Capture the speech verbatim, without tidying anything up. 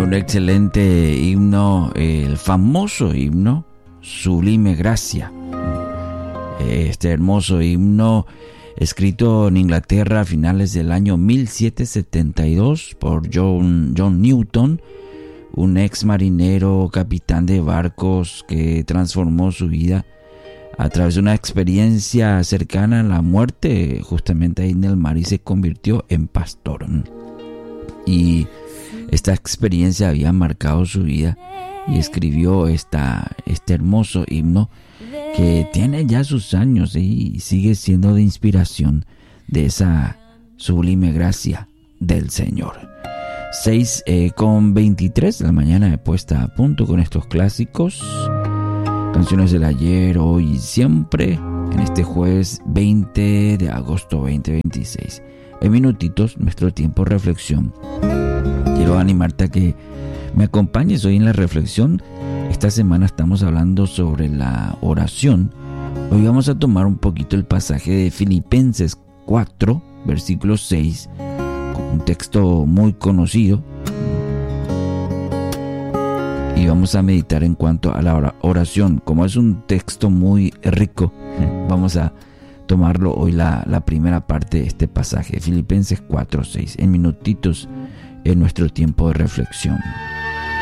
un excelente himno, el famoso himno Sublime Gracia. Este hermoso himno, escrito en Inglaterra a finales del año mil setecientos setenta y dos por John, John Newton, un ex marinero, capitán de barcos que transformó su vida a través de una experiencia cercana a la muerte, justamente ahí en el mar, y se convirtió en pastor. Y esta experiencia había marcado su vida y escribió esta, este hermoso himno que tiene ya sus años y sigue siendo de inspiración de esa sublime gracia del Señor. seis eh, con veintitrés de la mañana he puesta a punto con estos clásicos, canciones del ayer, hoy y siempre, en este jueves veinte de agosto veinte veintiséis. En minutitos, nuestro tiempo de reflexión. Quiero animarte a que me acompañes hoy en la reflexión. Esta semana estamos hablando sobre la oración. Hoy vamos a tomar un poquito el pasaje de Filipenses cuatro, versículo seis, un texto muy conocido. Y vamos a meditar en cuanto a la oración. Como es un texto muy rico, vamos a tomarlo hoy la, la primera parte de este pasaje, Filipenses cuatro seis, en minutitos en nuestro tiempo de reflexión.